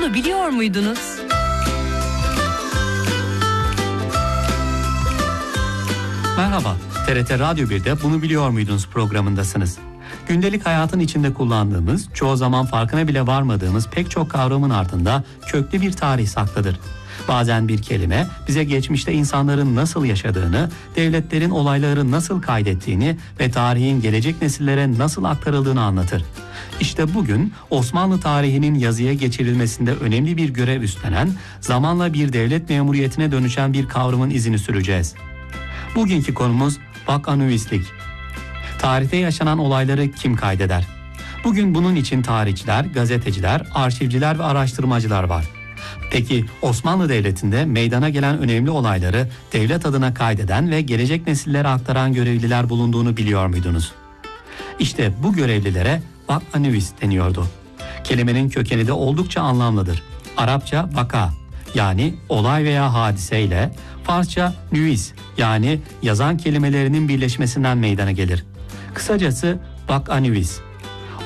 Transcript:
Bunu biliyor muydunuz? Merhaba, TRT Radyo 1'de Bunu Biliyor Muydunuz programındasınız. Gündelik hayatın içinde kullandığımız, çoğu zaman farkına bile varmadığımız pek çok kavramın ardında köklü bir tarih saklıdır. Bazen bir kelime bize geçmişte insanların nasıl yaşadığını, devletlerin olayları nasıl kaydettiğini ve tarihin gelecek nesillere nasıl aktarıldığını anlatır. İşte bugün Osmanlı tarihinin yazıya geçirilmesinde önemli bir görev üstlenen, zamanla bir devlet memuriyetine dönüşen bir kavramın izini süreceğiz. Bugünkü konumuz vakanüvislik. Tarihte yaşanan olayları kim kaydeder? Bugün bunun için tarihçiler, gazeteciler, arşivciler ve araştırmacılar var. Peki Osmanlı Devleti'nde meydana gelen önemli olayları devlet adına kaydeden ve gelecek nesillere aktaran görevliler bulunduğunu biliyor muydunuz? İşte bu görevlilere vakanüvis deniyordu. Kelimenin kökeni de oldukça anlamlıdır. Arapça vaka yani olay veya hadiseyle, Farsça nüvis yani yazan kelimelerinin birleşmesinden meydana gelir. Kısacası vakanüvis.